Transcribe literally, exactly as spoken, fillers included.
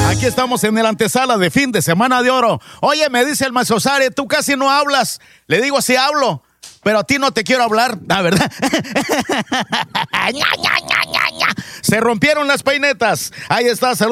Aquí estamos en el antesala de fin de semana de oro. Oye, me dice el maestro Sare, tú casi no hablas. Le digo, sí hablo, pero a ti no te quiero hablar, la verdad. Se rompieron las peinetas. Ahí está, salud.